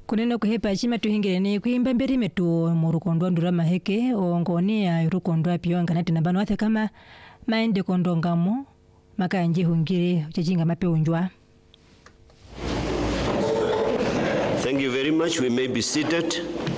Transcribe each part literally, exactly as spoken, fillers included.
Kunena kuhepa chima tuhingireni kuimba mberi metu murukondwa ndura maheke ongoni ya urukondwa pio nganati nambano athe kama maende kondongamo maka nje hungire uchajinga mape unjwa. Thank you very much. We may be seated.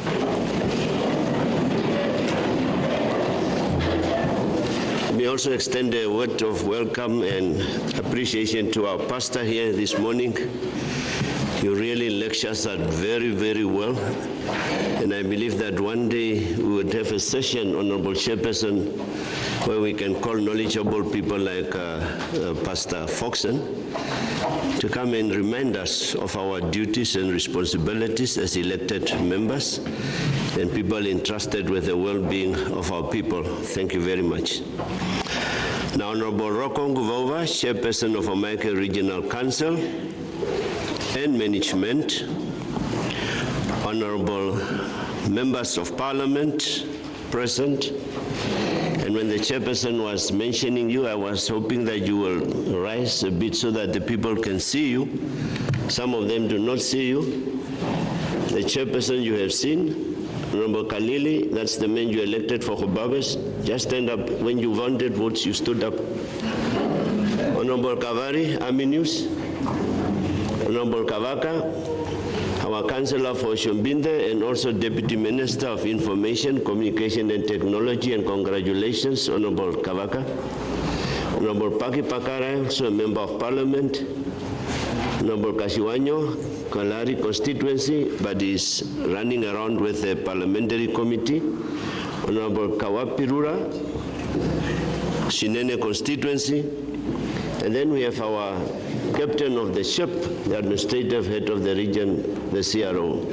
Let me also extend a word of welcome and appreciation to our pastor here this morning. You really lectures us very, very well. And I believe that one day we would have a session, Honorable Chairperson, where we can call knowledgeable people like uh, uh, Pastor Foxen to come and remind us of our duties and responsibilities as elected members and people entrusted with the well-being of our people. Thank you very much. Now, Honorable Rocco Nguvova, Chairperson of American Regional Council and Management, Honorable Members of Parliament present, and when the chairperson was mentioning you, I was hoping that you will rise a bit so that the people can see you. Some of them do not see you. The chairperson you have seen, Honorable Kalili, that's the man you elected for Hobabes. Just stand up. When you wanted votes, you stood up. Honorable Kavari, Army News. Honorable Kavaka, our Councillor for Shombinde and also Deputy Minister of Information, Communication and Technology, and congratulations, Honorable Kavaka. Honorable Paki Pakara, also a Member of Parliament. Honorable Kashiwanyo, Kalari constituency, but is running around with the Parliamentary Committee. Honorable Kawapirura, Shinene constituency. And then we have our captain of the ship, the administrative head of the region, the C R O.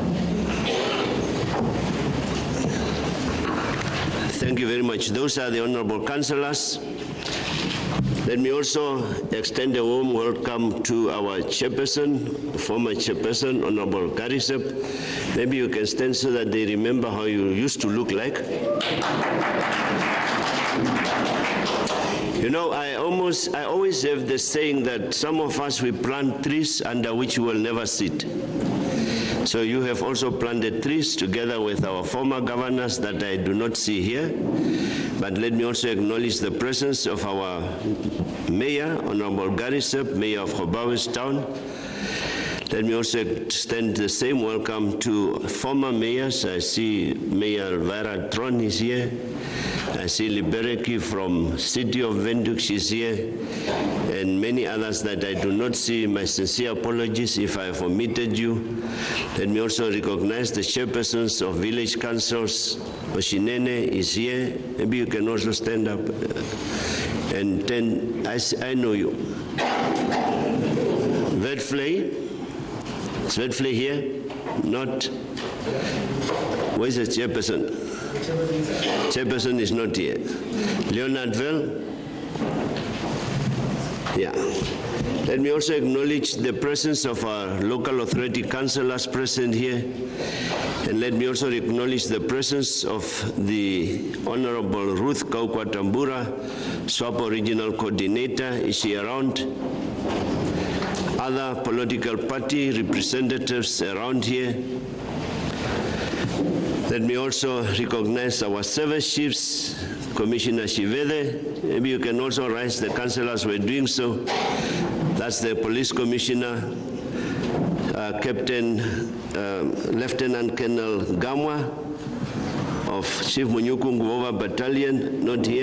Thank you very much. Those are the honorable councillors. Let me also extend a warm welcome to our chairperson, former chairperson, Honorable Karisep. Maybe you can stand so that they remember how you used to look like. You know, I almost, I always have the saying that some of us, we plant trees under which we will never sit. So you have also planted trees together with our former governors that I do not see here. But let me also acknowledge the presence of our mayor, Honorable Garisep, mayor of Hobabes Town. Let me also extend the same welcome to former mayors. I see Mayor Elvira Tron is here. I see Libereki from City of Windhoek, she's here, and many others that I do not see. My sincere apologies if I have omitted you. Let me also recognize the chairpersons of village councils. Oshinene is here. Maybe you can also stand up. And then, I, I know you. Vedflay. Is Vedflay here? Not. Where's the chairperson? Chairperson is not here. Leonardville? Yeah. Let me also acknowledge the presence of our local authority councillors present here. And let me also acknowledge the presence of the Honorable Ruth Kaukwatambura, SWAPO Regional Coordinator. Is she around? Other political party representatives around here. Let me also recognize our service chiefs, Commissioner Shivede. Maybe you can also rise, the councillors were doing so. That's the police commissioner, uh, Captain, uh, Lieutenant Colonel Gamwa of Chief Munyuku Nguvova Battalion, not here.